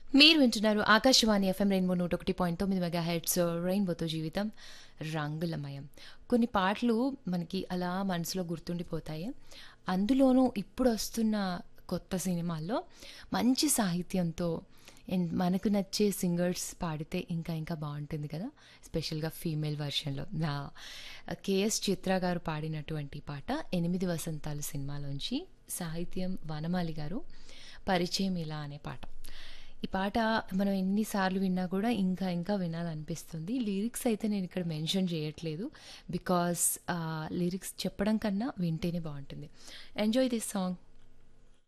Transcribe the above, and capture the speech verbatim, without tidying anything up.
మీరు వింటున్నారు Akashvani FM rainbow నూట ఒకటి పాయింట్ తొమ్మిది మెగా హెడ్స్ రెయిన్బోతో జీవితం రంగులమయం. కొన్ని పాటలు మనకి అలా మనసులో గుర్తుండిపోతాయి. అందులోనూ ఇప్పుడొస్తున్న కొత్త సినిమాల్లో మంచి సాహిత్యంతో అండ్ మనకు నచ్చే సింగర్స్ పాడితే ఇంకా ఇంకా బాగుంటుంది కదా, ఎస్పెషల్గా ఫీమేల్ వర్షన్లో. నా కేఎస్ చిత్ర గారు పాడినటువంటి పాట ఎనిమిది వసంతాలు సినిమాలోంచి, సాహిత్యం వనమాలి గారు, పరిచయం ఇలా అనే పాట. ఈ పాట మనం ఎన్నిసార్లు విన్నా కూడా ఇంకా ఇంకా వినాలనిపిస్తుంది. లిరిక్స్ అయితే నేను ఇక్కడ మెన్షన్ చేయట్లేదు, బికాస్ లిరిక్స్ చెప్పడం కన్నా వింటేనే బాగుంటుంది. Enjoy this song.